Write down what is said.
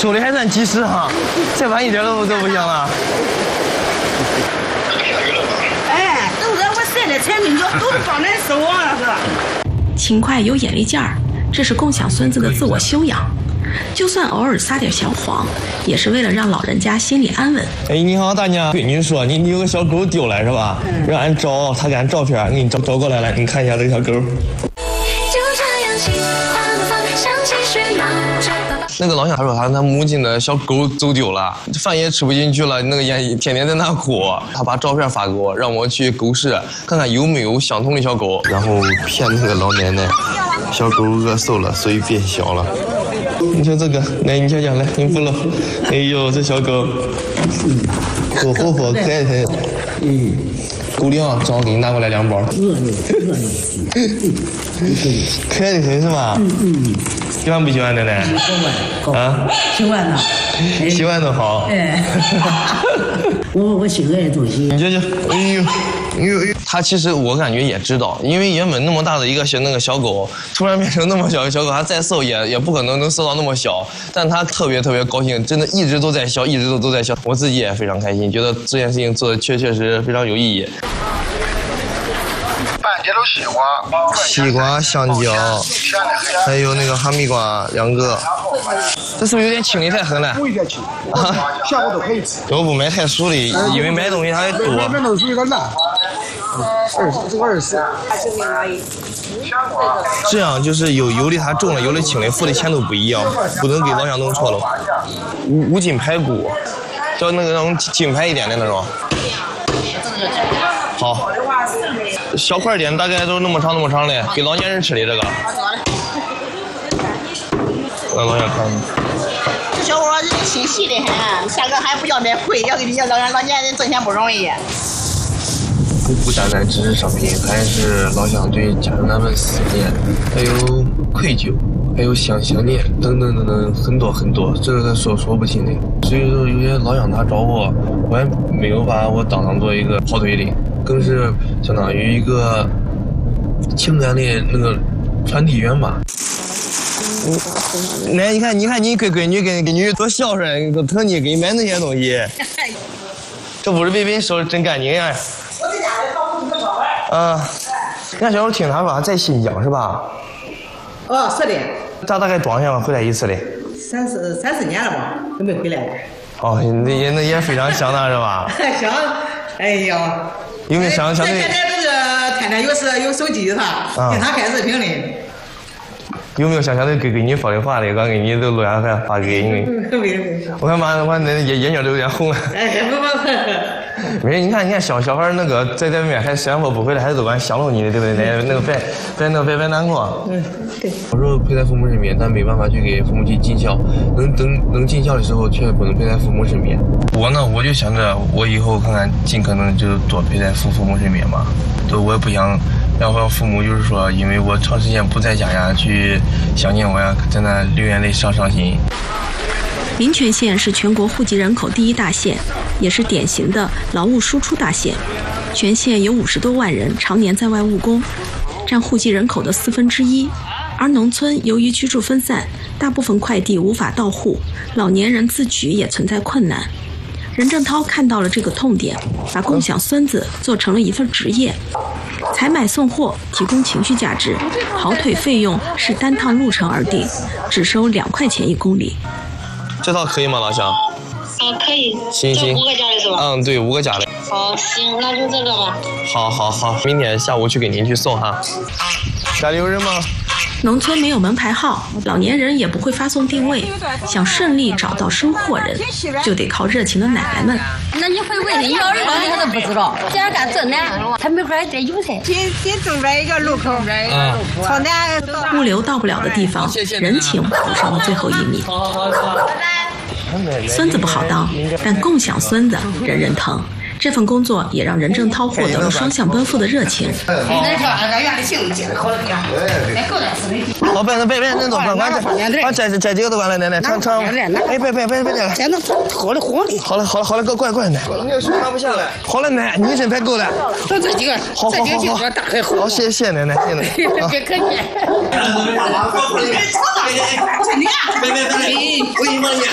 收的还算及时哈，再晚一点都不行了。 哎，都在我晒的产品都是帮咱收啊，是吧？ 勤快有眼力劲儿，这是共享孙子的自我修养。就算偶尔撒点小谎，也是为了让老人家心里安稳。 哎，你好，大娘，对，您说你有个小狗丢了是吧？让俺找，他给俺照片，给你找过来了，你看一下这个小狗。那个老乡他说他母亲的小狗走丢了，饭也吃不进去了，那个也天天在那哭。他把照片发给我，让我去狗市看看有没有相同的小狗，然后骗那个老奶奶，小狗饿瘦了，所以变小了。你瞧这个，来你瞧瞧，来你扶了。哎呦，这小狗，多活泼可爱很。狗粮正好给你拿过来2包。可爱的很是吧？喜欢不喜欢奶奶？啊， 喜欢呐， 喜欢都好。 哎，我喜欢的东西。 你瞧瞧，哎呦，他其实我感觉也知道，因为原本那么大的一个小狗，突然变成那么小的小狗，它再瘦也不可能瘦到那么小，但它特别高兴，真的一直都在笑，一直都在笑。我自己也非常开心，觉得这件事情做的确实非常有意义。 半截都西瓜、香蕉，还有那个哈密瓜2个。这是不是有点清理太狠了？ 不有点清，下午都可以吃。 要不买太熟的，因为买东西还多。 买东西有点烂。这个24。 这样就是有的它重了，有的轻了，付的钱都不一样，不能给老乡弄错了。五斤排骨，叫那种金牌一点的那种。好，小块点大概都那么长的，给老年人吃的这个。让老乡看。 这小伙人家心细的很，价格还不要买贵，要给你老年人挣钱不容易。 不单单只是商品，还是老乡对家人们思念，还有愧疚，还有想念等很多，这个说不清的。所以说有些老乡他找我，我还没有把我当做一个跑腿的，更是相当于一个情感的那个传递员吧。来，你看你闺女给女多孝顺，多疼你，给你买那些东西。这不是被人收拾真干净呀。俺小时候听他说在新疆是吧？ 哦，是的。 大概多少年回来一次的 ？3、4年了吧，都没回来。 哦，那也非常想他是吧？ 想，哎呀。 有没有想对？ 现在都是天天有手机他，跟他开视频的。 有没有想对给你说的话的？刚给你都录下来发给你。我看我那眼角都有点红了。 哎，不。 没，你看小孩那个在外面还虽然说不回来，还是都管想着你的，对不对？那个别难过。 对。 我说陪在父母身边，但没办法去给父母去尽孝。能尽孝的时候，却不能陪在父母身边。我就想着，我以后看看尽可能就多陪在父母身边嘛。对，我也不想让我父母就是说，因为我长时间不在家呀，去想念我呀，在那流眼泪伤心。 民权县是全国户籍人口第1大县，也是典型的劳务输出大县。全县有50多万人常年在外务工，占户籍人口的1/4。而农村由于居住分散，大部分快递无法到户，老年人自举也存在困难。任正涛看到了这个痛点，把共享孙子做成了一份职业，采买送货提供情绪价值，跑腿费用是单趟路程而定，只收2块钱1公里。 这套可以吗，老乡？ 可以。 行。 这5个家的是吧？ 对，5个家的。 好，行，那就这个吧。 好，明天下午去给您去送哈。家里有人吗？ 农村没有门牌号，老年人也不会发送定位，想顺利找到收货人，就得靠热情的奶奶们。 那你会问你要儿子他都不知道，这样干真难。他门口还得有噻。 先东边一个路口，朝南物流到不了的地方，人情补上了最后1米。孙子不好当，但共享孙子人人疼。这份工作也让任正涛获得了双向奔赴的热情。 老板，那别那都管把这几个都管了，奶奶尝。哎，别， 现在好了， 好了，乖奶。你这手拿不下来。好了奶，你这才够了。 这几个，好，大开好。 好，谢谢奶奶， 别客气。